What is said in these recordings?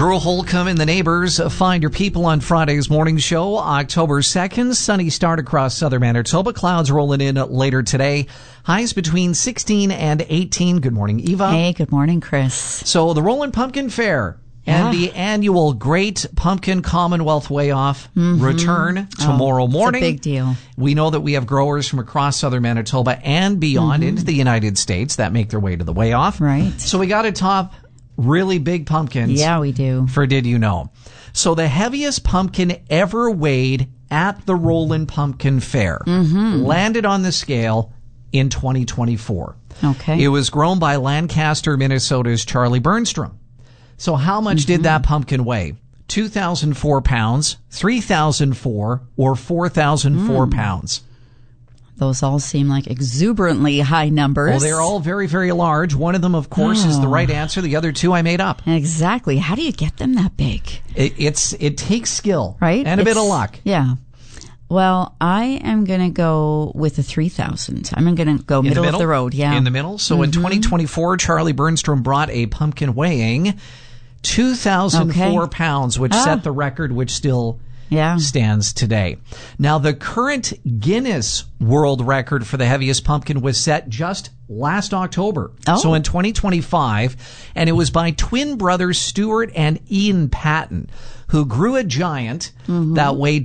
Drew Holcomb and the Neighbors Find Your People on Friday's morning show, October 2nd. Sunny start across southern Manitoba. Clouds rolling in later today. Highs between 16 and 18. Good morning, Eva. Hey, good morning, Chris. So the Roland Pumpkin Fair and the annual Great Pumpkin Commonwealth Weigh-Off return tomorrow morning. It's a big deal. We know that we have growers from across southern Manitoba and beyond into the United States that make their way to the Weigh-Off. Right. So we got to top really big pumpkins. Yeah, we do. For Did You Know? So the heaviest pumpkin ever weighed at the Roland Pumpkin Fair landed on the scale in 2024. Okay. It was grown by Lancaster, Minnesota's Charlie Bernstrom. So how much did that pumpkin weigh? 2,004 pounds, 3,004, or 4,004 pounds? Those all seem like exuberantly high numbers. Well, they're all very, very large. One of them, of course, is the right answer. The other two I made up. Exactly. How do you get them that big? It takes skill. Right? And a bit of luck. Yeah. Well, I am going to go with the 3,000. I'm going to go middle of the road. Yeah. In the middle. So in 2024, Charlie Bernstrom brought a pumpkin weighing 2,004 pounds, which set the record, which still stands today. Now, the current Guinness World Record for the heaviest pumpkin was set just last October. So in 2025, and it was by twin brothers Stuart and Ian Patton, who grew a giant that weighed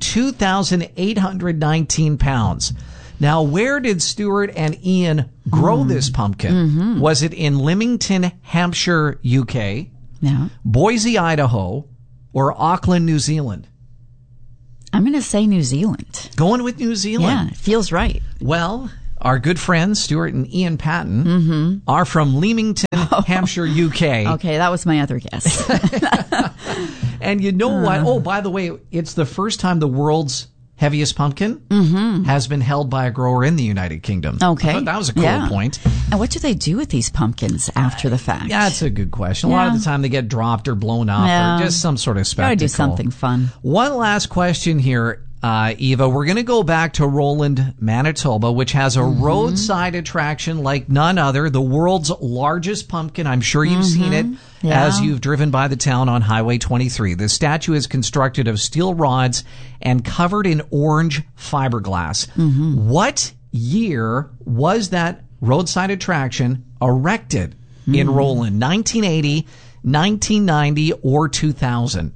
2,819 pounds. Now, where did Stuart and Ian grow this pumpkin? Was it in Leamington, Hampshire, UK, Boise, Idaho, or Auckland, New Zealand? I'm going to say New Zealand. Going with New Zealand? Yeah, it feels right. Well, our good friends, Stuart and Ian Patton, are from Leamington, Hampshire, UK. Okay, that was my other guess. And you know what? Oh, by the way, it's the first time the world's heaviest pumpkin has been held by a grower in the United Kingdom. Okay. I thought that was a cool point. And what do they do with these pumpkins after the fact? Yeah, that's a good question. A lot of the time they get dropped or blown up or just some sort of spectacle. Gotta do something fun. One last question here, Eva. We're going to go back to Roland, Manitoba, which has a roadside attraction like none other, the world's largest pumpkin. I'm sure you've seen it as you've driven by the town on Highway 23. The statue is constructed of steel rods and covered in orange fiberglass. What year was that roadside attraction erected in Roland? 1980, 1990, or 2000?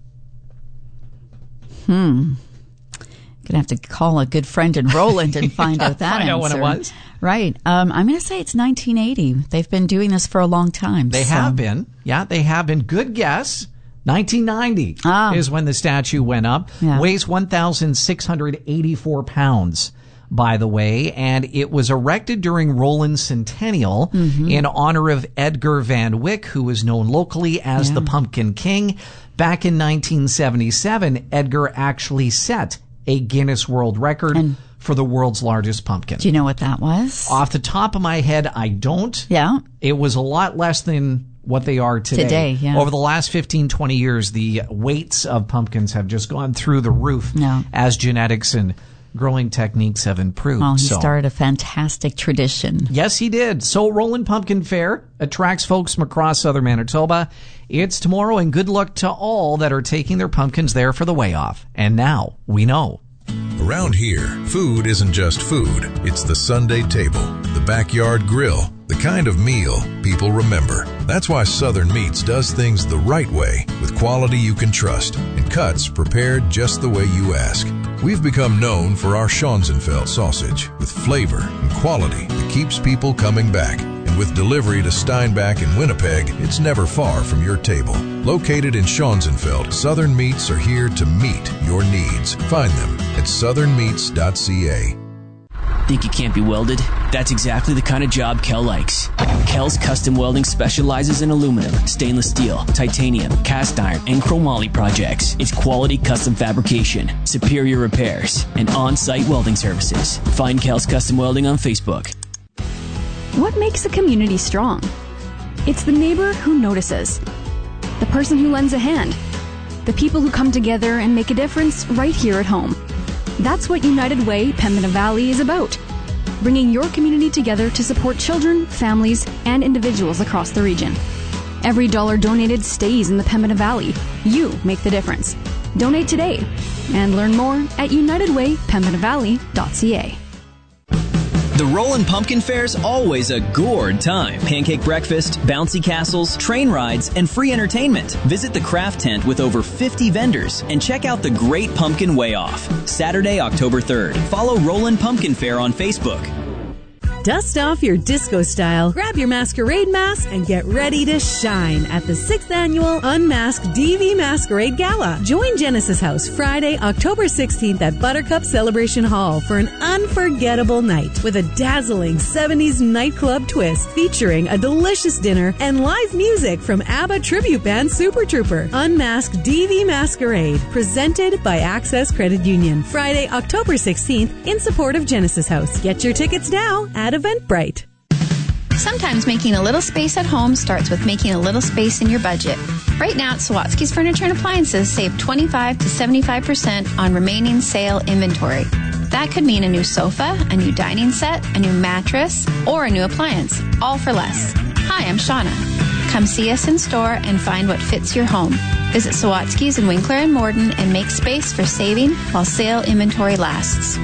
Gonna have to call a good friend in Roland and find out that answer. I know when it was. Right. I'm going to say it's 1980. They've been doing this for a long time. They have been. Yeah, they have been. Good guess. 1990 is when the statue went up. Weighs 1,684 pounds, by the way, and it was erected during Roland's centennial in honor of Edgar Van Wyck, who was known locally as the Pumpkin King. Back in 1977, Edgar actually set a Guinness World Record for the world's largest pumpkin. Do you know what that was? Off the top of my head, I don't. Yeah. It was a lot less than what they are today. Over the last 15, 20 years, the weights of pumpkins have just gone through the roof as genetics and growing techniques have improved. Well, he started a fantastic tradition. Yes, he did. So Roland Pumpkin Fair attracts folks from across southern Manitoba. It's tomorrow, and good luck to all that are taking their pumpkins there for the weigh-off. And now we know. Around here, food isn't just food. It's the Sunday table, the backyard grill, the kind of meal people remember. That's why Southern Meats does things the right way, with quality you can trust and cuts prepared just the way you ask. We've become known for our Schonzenfeld sausage, with flavor and quality that keeps people coming back. And with delivery to Steinbach and Winnipeg, it's never far from your table. Located in Schonzenfeld, Southern Meats are here to meet your needs. Find them at southernmeats.ca. Think it can't be welded? That's exactly the kind of job Kel likes. Kel's Custom Welding specializes in aluminum, stainless steel, titanium, cast iron, and chromoly projects. It's quality custom fabrication, superior repairs, and on-site welding services. Find Kel's Custom Welding on Facebook. What makes a community strong? It's the neighbor who notices, the person who lends a hand, the people who come together and make a difference right here at home. That's what United Way Pembina Valley is about, bringing your community together to support children, families, and individuals across the region. Every dollar donated stays in the Pembina Valley. You make the difference. Donate today and learn more at unitedwaypembinavalley.ca. The Rollin' Pumpkin Fair's always a gourd time. Pancake breakfast, bouncy castles, train rides, and free entertainment. Visit the craft tent with over 50 vendors and check out the Great Pumpkin Way Off. Saturday, October 3rd. Follow Rollin' Pumpkin Fair on Facebook. Dust off your disco style, grab your masquerade mask, and get ready to shine at the 6th Annual Unmasked DV Masquerade Gala. Join Genesis House Friday, October 16th at Buttercup Celebration Hall for an unforgettable night with a dazzling 70s nightclub twist featuring a delicious dinner and live music from ABBA tribute band Super Trooper. Unmasked DV Masquerade, presented by Access Credit Union. Friday, October 16th in support of Genesis House. Get your tickets now at Eventbrite. Sometimes making a little space at home starts with making a little space in your budget. Right now at Sawatsky's Furniture and Appliances, save 25 to 75% on remaining sale inventory. That could mean a new sofa, a new dining set, a new mattress, or a new appliance, all for less. Hi, I'm Shauna. Come see us in store and find what fits your home. Visit Sawatsky's in Winkler and Morden and make space for saving while sale inventory lasts.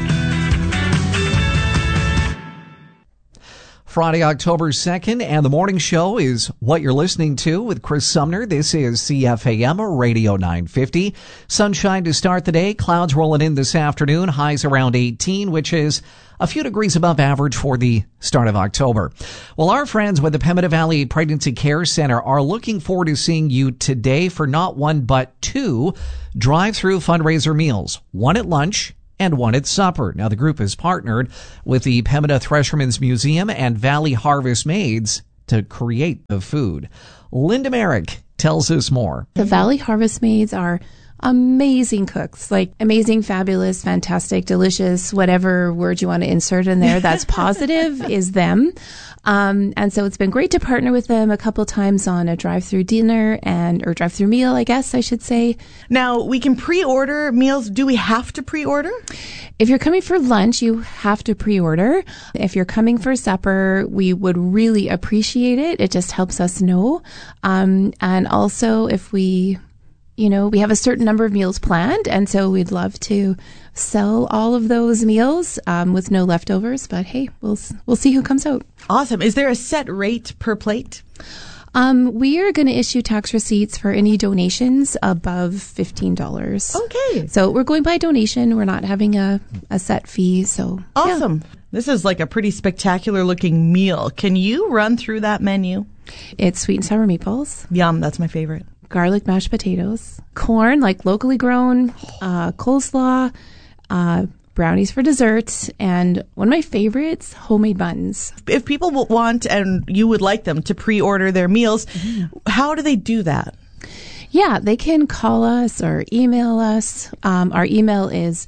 Friday, October 2nd, and the morning show is what you're listening to with Chris Sumner. This is CFAM Radio 950. Sunshine to start the day. Clouds rolling in this afternoon. Highs around 18, which is a few degrees above average for the start of October. Well, our friends with the Pembina Valley Pregnancy Care Center are looking forward to seeing you today for not one but two drive-through fundraiser meals. One at lunch and one at supper. Now, the group has partnered with the Pembina Threshermen's Museum and Valley Harvest Maids to create the food. Linda Merrick tells us more. The Valley Harvest Maids are amazing cooks, like amazing, fabulous, fantastic, delicious, whatever word you want to insert in there that's positive is them. And so it's been great to partner with them a couple times on a drive-through dinner or drive-through meal, I guess I should say. Now, we can pre-order meals. Do we have to pre-order? If you're coming for lunch, you have to pre-order. If you're coming for supper, we would really appreciate it. It just helps us know. And also if we have a certain number of meals planned, and so we'd love to sell all of those meals with no leftovers. But hey, we'll see who comes out. Awesome. Is there a set rate per plate? We are going to issue tax receipts for any donations above $15. Okay. So we're going by donation. We're not having a set fee. So awesome. Yeah. This is like a pretty spectacular looking meal. Can you run through that menu? It's sweet and sour meatballs. Yum. That's my favorite. Garlic mashed potatoes, corn, like locally grown, coleslaw, brownies for dessert, and one of my favorites, homemade buns. If people want and you would like them to pre-order their meals, how do they do that? Yeah, they can call us or email us. Our email is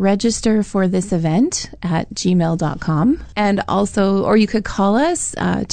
registerforthisevent@gmail.com. And also, or you could call us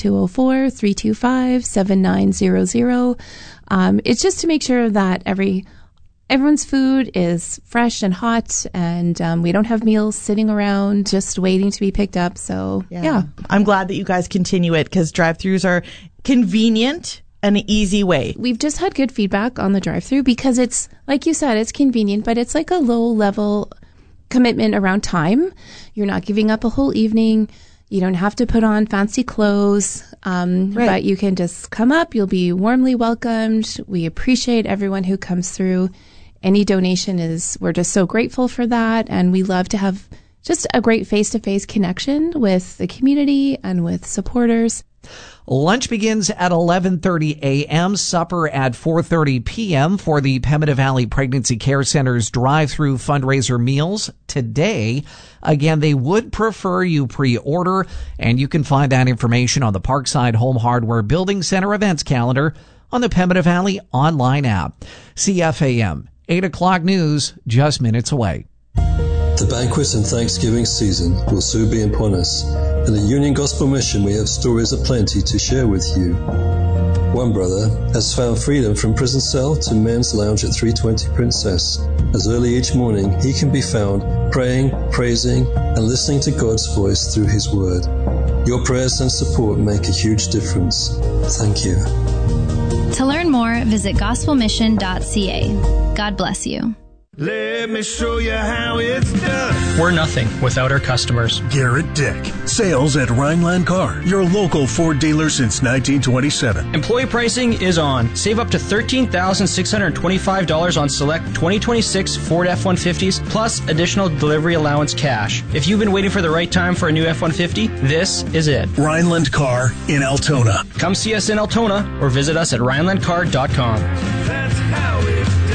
204-325-7900. It's just to make sure that everyone's food is fresh and hot, and we don't have meals sitting around just waiting to be picked up. So, yeah. I'm glad that you guys continue it because drive-thrus are convenient. An easy way. We've just had good feedback on the drive-thru because it's, like you said, it's convenient, but it's like a low-level commitment around time. You're not giving up a whole evening. You don't have to put on fancy clothes, but you can just come up. You'll be warmly welcomed. We appreciate everyone who comes through. Any donation we're just so grateful for that, and we love to have just a great face-to-face connection with the community and with supporters. Lunch begins at 11:30 a.m., supper at 4:30 p.m. for the Pembina Valley Pregnancy Care Center's drive-through fundraiser meals today. Again, they would prefer you pre-order, and you can find that information on the Parkside Home Hardware Building Center events calendar on the Pembina Valley online app. CFAM, 8 o'clock news, just minutes away. The banquet and Thanksgiving season will soon be upon us. In the Union Gospel Mission, we have stories aplenty to share with you. One brother has found freedom from prison cell to men's lounge at 320 Princess. As early each morning, he can be found praying, praising, and listening to God's voice through His Word. Your prayers and support make a huge difference. Thank you. To learn more, visit gospelmission.ca. God bless you. Let me show you how it's done. We're nothing without our customers. Garrett Dick. Sales at Rhineland Car, your local Ford dealer since 1927. Employee pricing is on. Save up to $13,625 on select 2026 Ford F-150s plus additional delivery allowance cash. If you've been waiting for the right time for a new F-150, this is it. Rhineland Car in Altona. Come see us in Altona or visit us at rhinelandcar.com. That's how it's done.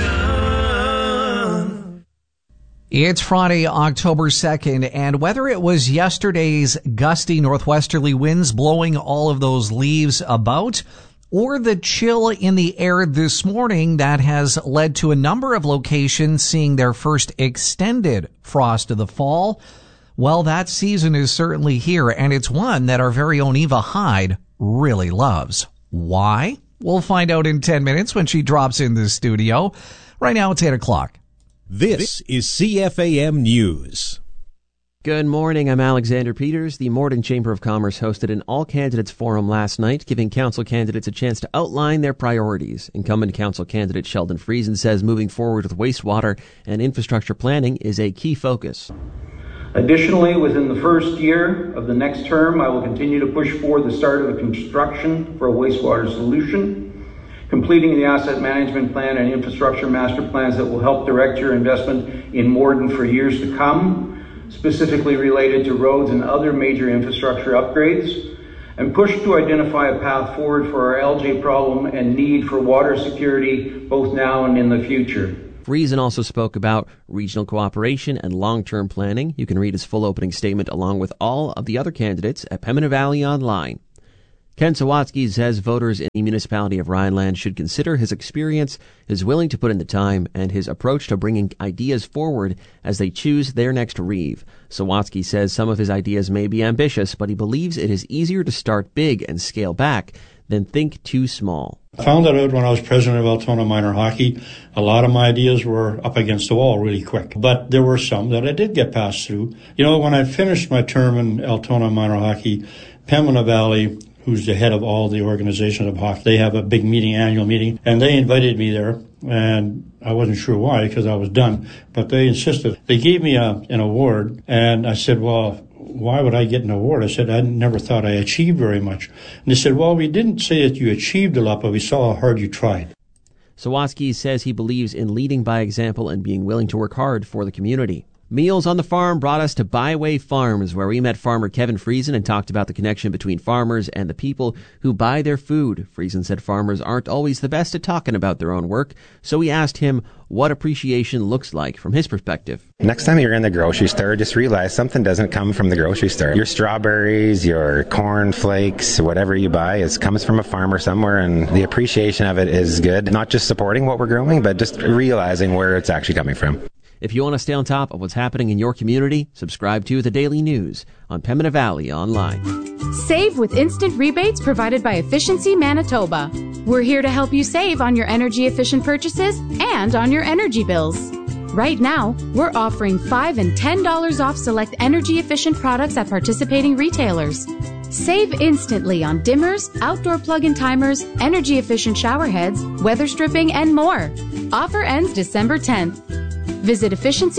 It's Friday, October 2nd, and whether it was yesterday's gusty northwesterly winds blowing all of those leaves about, or the chill in the air this morning that has led to a number of locations seeing their first extended frost of the fall, well, that season is certainly here, and it's one that our very own Eva Hyde really loves. Why? We'll find out in 10 minutes when she drops in the studio. Right now, it's 8 o'clock. This is CFAM News. Good morning, I'm Alexander Peters. The Morden Chamber of Commerce hosted an all-candidates forum last night, giving council candidates a chance to outline their priorities. Incumbent council candidate Sheldon Friesen says moving forward with wastewater and infrastructure planning is a key focus. Additionally, within the first year of the next term, I will continue to push forward the start of a construction for a wastewater solution, completing the asset management plan and infrastructure master plans that will help direct your investment in Morden for years to come, specifically related to roads and other major infrastructure upgrades, and push to identify a path forward for our LJ problem and need for water security both now and in the future. Friesen also spoke about regional cooperation and long-term planning. You can read his full opening statement along with all of the other candidates at Pembina Valley Online. Ken Sawatsky says voters in the municipality of Rhineland should consider his experience, his willing to put in the time, and his approach to bringing ideas forward as they choose their next reeve. Sawatsky says some of his ideas may be ambitious, but he believes it is easier to start big and scale back than think too small. I found that out when I was president of Altona Minor Hockey. A lot of my ideas were up against the wall really quick, but there were some that I did get passed through. You know, when I finished my term in Altona Minor Hockey, Pembina Valley, who's the head of all the organizations of hockey, they have a big meeting, annual meeting, and they invited me there, and I wasn't sure why because I was done, but they insisted. They gave me an award, and I said, well, why would I get an award? I said, I never thought I achieved very much. And they said, well, we didn't say that you achieved a lot, but we saw how hard you tried. Sawatsky says he believes in leading by example and being willing to work hard for the community. Meals on the Farm brought us to Byway Farms, where we met farmer Kevin Friesen and talked about the connection between farmers and the people who buy their food. Friesen said farmers aren't always the best at talking about their own work, so we asked him what appreciation looks like from his perspective. Next time you're in the grocery store, just realize something doesn't come from the grocery store. Your strawberries, your corn flakes, whatever you buy, it comes from a farmer somewhere, and the appreciation of it is good. Not just supporting what we're growing, but just realizing where it's actually coming from. If you want to stay on top of what's happening in your community, subscribe to The Daily News on Pembina Valley Online. Save with instant rebates provided by Efficiency Manitoba. We're here to help you save on your energy-efficient purchases and on your energy bills. Right now, we're offering $5 and $10 off select energy-efficient products at participating retailers. Save instantly on dimmers, outdoor plug-in timers, energy-efficient shower heads, weather stripping, and more. Offer ends December 10th. Visit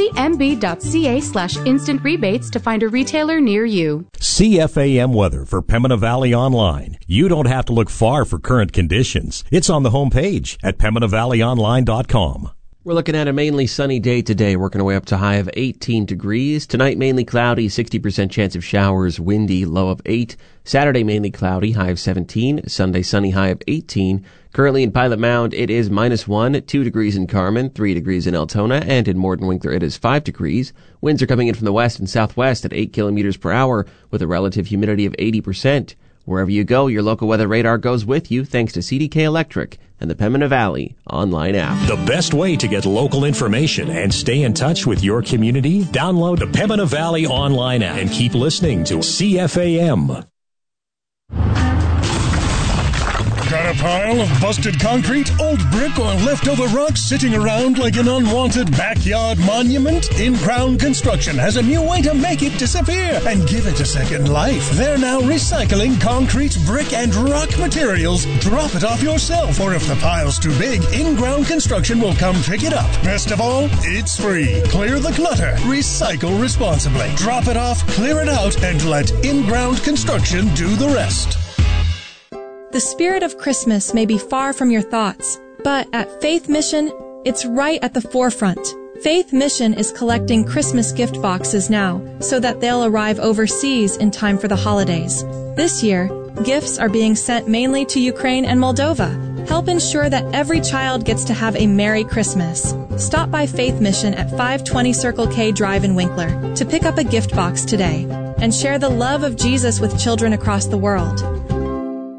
efficiencymb.ca/instant rebates to find a retailer near you. CFAM weather for Pembina Valley Online. You don't have to look far for current conditions. It's on the homepage at PembinaValleyOnline.com. We're looking at a mainly sunny day today, working our way up to a high of 18 degrees. Tonight, mainly cloudy, 60% chance of showers, windy, low of 8. Saturday, mainly cloudy, high of 17. Sunday, sunny, high of 18. Currently in Pilot Mound, it is -1, 2 degrees in Carman, 3 degrees in Altona, and in Morden Winkler, it is 5 degrees. Winds are coming in from the west and southwest at 8 kilometers per hour with a relative humidity of 80%. Wherever you go, your local weather radar goes with you thanks to CDK Electric and the Pembina Valley Online app. The best way to get local information and stay in touch with your community? Download the Pembina Valley Online app and keep listening to CFAM. Got a pile of busted concrete, old brick, or leftover rocks sitting around like an unwanted backyard monument? In-Crown Construction has a new way to make it disappear and give it a second life. They're now recycling concrete, brick, and rock materials. Drop it off yourself, or if the pile's too big, In-Ground Construction will come pick it up. Best of all, it's free. Clear the clutter. Recycle responsibly. Drop it off, clear it out, and let In-Ground Construction do the rest. The spirit of Christmas may be far from your thoughts, but at Faith Mission, it's right at the forefront. Faith Mission is collecting Christmas gift boxes now so that they'll arrive overseas in time for the holidays. This year, gifts are being sent mainly to Ukraine and Moldova. Help ensure that every child gets to have a Merry Christmas. Stop by Faith Mission at 520 Circle K Drive in Winkler to pick up a gift box today and share the love of Jesus with children across the world.